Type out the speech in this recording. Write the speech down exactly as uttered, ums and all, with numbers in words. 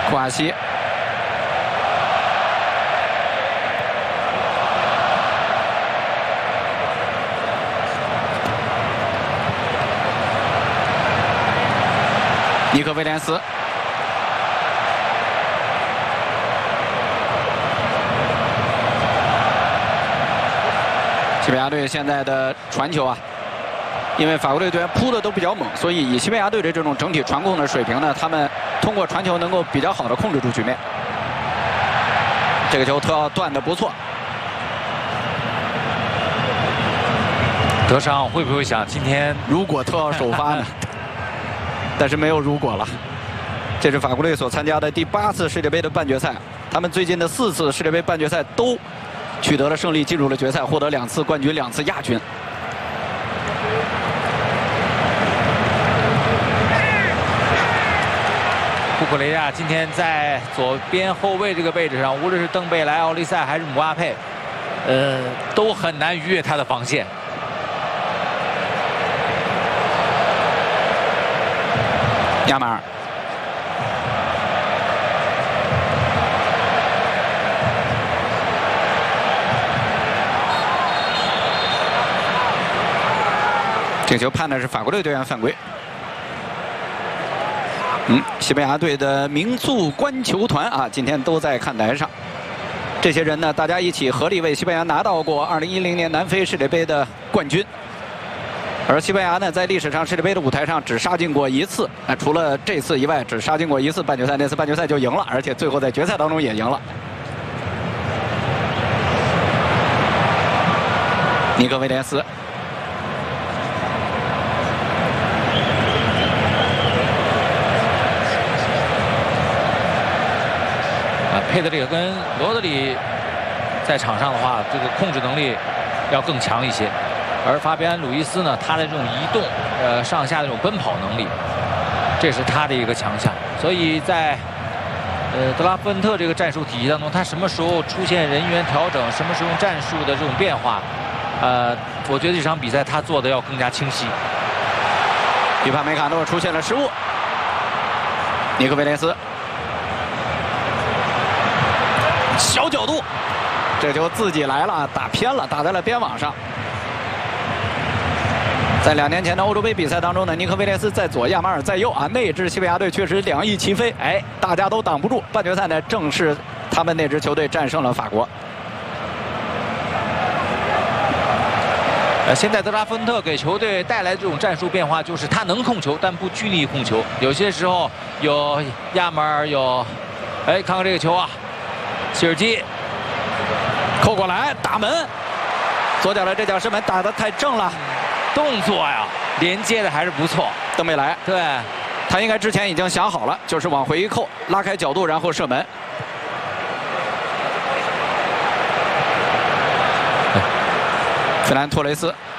库瓦西。 尼克威廉斯，西班牙队现在的传球啊，因为法国队队员扑的都比较猛，所以以西班牙队的这种整体传控的水平呢，他们通过传球能够比较好的控制住局面。这个球特奥断的不错。 德尚会不会想今天如果特奥首发呢？但是没有如果了。这是法国队所参加的第八次世界杯的半决赛，他们最近的四次世界杯半决赛都取得了胜利，进入了决赛，获得两次冠军，两次亚军。 库库雷亚今天在左边后卫这个位置上，无论是登贝莱、奥利塞还是姆巴佩，呃，都很难逾越他的防线。 亚马尔，这球判的是法国队队员犯规。嗯，西班牙队的名宿观球团啊，今天都在看台上。这些人呢，大家一起合力为西班牙拿到过二零一零年南非世界杯的冠军。 而西班牙呢，在历史上世界杯的舞台上只杀进过一次，啊，除了这次以外，只杀进过一次半决赛，那次半决赛就赢了，而且最后在决赛当中也赢了。尼克威廉斯， 啊，佩德里跟罗德里在场上的话，这个控制能力要更强一些。 而法比安·鲁伊斯呢，他的这种移动，呃，上下的这种奔跑能力，这是他的一个强项。所以在呃德拉夫恩特这个战术体系当中，他什么时候出现人员调整，什么时候用战术的这种变化，呃，我觉得这场比赛他做的要更加清晰。 迪帕梅卡诺出现了失误，尼克威廉斯小角度，这球自己来了，打偏了，打在了边网上。 在两年前的欧洲杯比赛当中呢，尼克威廉斯在左，亚马尔在右啊。那支西班牙队确实两翼齐飞，哎，大家都挡不住。半决赛呢，正是他们那支球队战胜了法国。 呃，现在德拉芬特给球队带来这种战术变化，就是他能控球，但不拘泥控球。有些时候有亚马尔，有，哎，看看这个球啊，希尔基扣过来打门，左脚的这脚射门打得太正了。 动作呀，连接的还是不错。 登贝莱， 对， 他应该之前已经想好了，就是往回一扣，拉开角度，然后射门。费兰托雷斯，